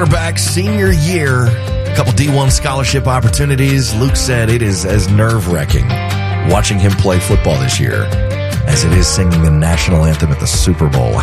Back senior year, a couple D1 scholarship opportunities. Luke said it is as nerve-wracking watching him play football this year as it is singing the national anthem at the Super Bowl.